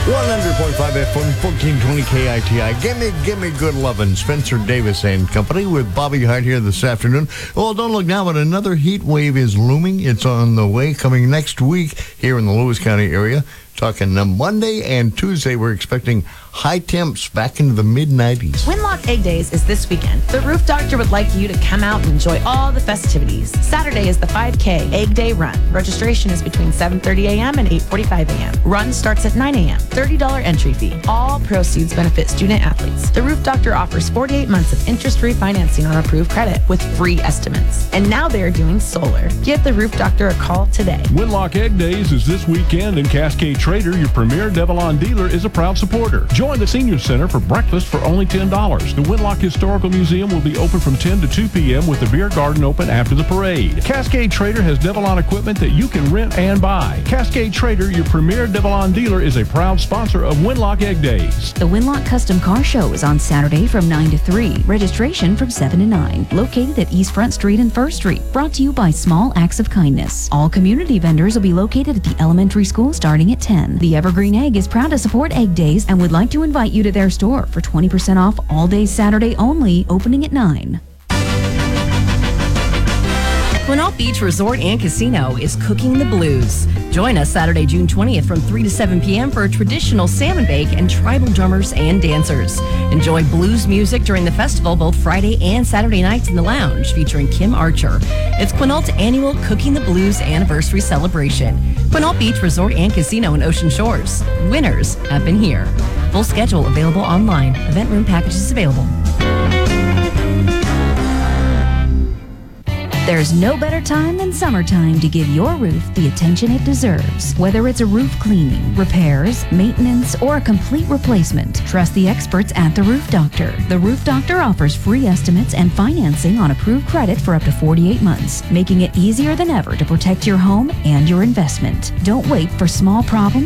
100.5 FM, 1420 KITI. Give me good lovin'. Spencer Davis and Company with Bobby Hart here this afternoon. Well, don't look now, but another heat wave is looming. It's on the way, coming next week here in the Lewis County area. Talking Monday and Tuesday, we're expecting high temps back into the mid-90s. Winlock Egg Days is this weekend. The Roof Doctor would like you to come out and enjoy all the festivities. Saturday is the 5K Egg Day Run. Registration is between 7:30 a.m. and 8:45 a.m. Run starts at 9 a.m. $30 entry fee. All proceeds benefit student athletes. The Roof Doctor offers 48 months of interest-free financing on approved credit with free estimates. And now they are doing solar. Give the Roof Doctor a call today. Winlock Egg Days is this weekend, and Cascade Trader, your premier Devilon dealer, is a proud supporter. Join the Senior Center for breakfast for only $10. The Winlock Historical Museum will be open from 10 to 2 p.m. with the beer garden open after the parade. Cascade Trader has Devilon equipment that you can rent and buy. Cascade Trader, your premier Devilon dealer, is a proud sponsor of Winlock Egg Days. The Winlock Custom Car Show is on Saturday from 9 to 3. Registration from 7 to 9. Located at East Front Street and First Street. Brought to you by Small Acts of Kindness. All community vendors will be located at the elementary school starting at 10. The Evergreen Egg is proud to support Egg Days and would like to invite you to their store for 20% off all day Saturday only, opening at 9. Quinault Beach Resort and Casino is cooking the blues. Join us Saturday, June 20th from 3 to 7 p.m. for a traditional salmon bake and tribal drummers and dancers. Enjoy blues music during the festival both Friday and Saturday nights in the lounge featuring Kim Archer. It's Quinault's annual Cooking the Blues anniversary celebration. Quinault Beach Resort and Casino in Ocean Shores. Winners have been here. Full schedule available online. Event room packages available. There's no better time than summertime to give your roof the attention it deserves. Whether it's a roof cleaning, repairs, maintenance, or a complete replacement, trust the experts at The Roof Doctor. The Roof Doctor offers free estimates and financing on approved credit for up to 48 months, making it easier than ever to protect your home and your investment. Don't wait for small problems